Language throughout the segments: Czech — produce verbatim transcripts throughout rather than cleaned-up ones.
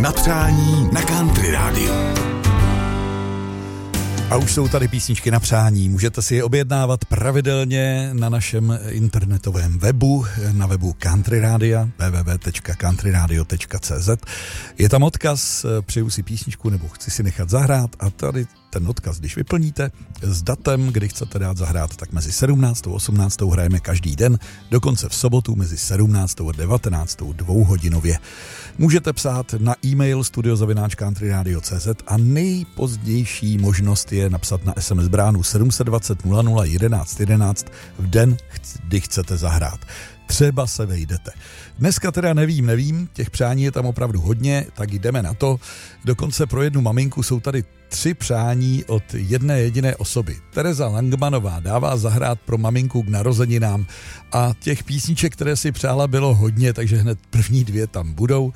Na přání na Country Rádiu. A už jsou tady písničky na přání. Můžete si je objednávat pravidelně na našem internetovém webu, na webu Country Rádia, w w w tečka country radio tečka c z. Je tam odkaz, přeju si písničku nebo chci si nechat zahrát a tady ten odkaz, když vyplníte s datem, kdy chcete dát zahrát, tak mezi sedmnáctou a osmnáctou hrajeme každý den, dokonce v sobotu mezi sedmnáctou a devatenáctou dvouhodinově. Můžete psát na e-mail studio zavináč country radio tečka c z a nejpozdější možnost je napsat na es em es bránu sedm set dvacet nula nula jedenáct jedenáct v den, kdy chcete zahrát. Třeba se vejdete. Dneska teda nevím, nevím, těch přání je tam opravdu hodně, tak jdeme na to. Dokonce pro jednu maminku jsou tady tři přání od jedné jediné osoby. Tereza Langmanová dává zahrát pro maminku k narozeninám a těch písniček, které si přála, bylo hodně, takže hned první dvě tam budou.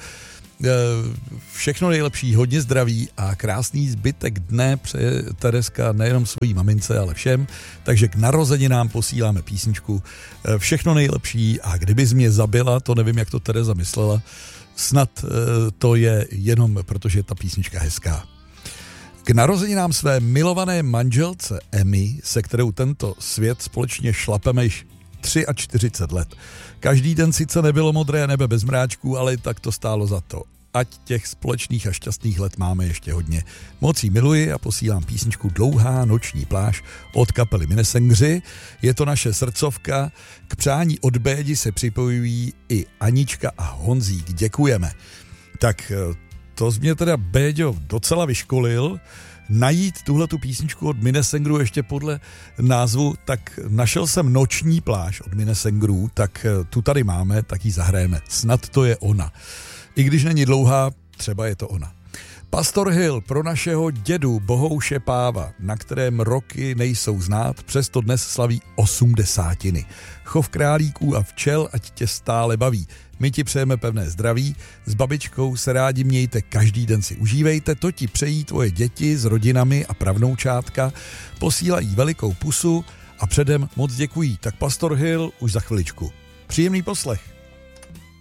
Všechno nejlepší, hodně zdraví a krásný zbytek dne přeje Tereska nejenom svojí mamince, ale všem, takže k narozeninám posíláme písničku Všechno nejlepší a kdybys mě zabila, to nevím, jak to Tereza myslela, snad to je jenom, protože je ta písnička hezká. K narozeninám své milované manželce Emmy, se kterou tento svět společně šlapeme již čtyřicet tři let. Každý den sice nebylo modré nebe bez mráčků, ale tak to stálo za to. Ať těch společných a šťastných let máme ještě hodně. Moc jí miluji a posílám písničku Dlouhá noční pláž od kapely Minnesengři. Je to naše srdcovka. K přání od Bédi se připojují i Anička a Honzík. Děkujeme. Tak to mě teda Béďo docela vyškolil. Najít tuhletu písničku od Minnesengru ještě podle názvu, tak našel jsem Noční pláž od Minnesengru, tak tu tady máme, tak ji zahrajeme. Snad to je ona. I když není dlouhá, třeba je to ona. Pastor Hill pro našeho dědu Bohouše Páva, na kterém roky nejsou znát, přesto dnes slaví osmdesátiny. Chov králíků a včel, ať tě stále baví. My ti přejeme pevné zdraví, s babičkou se rádi mějte, každý den si užívejte, to ti přejí tvoje děti s rodinami a pravnoučátka, posílají velikou pusu a předem moc děkují. Tak Pastor Hill už za chviličku. Příjemný poslech.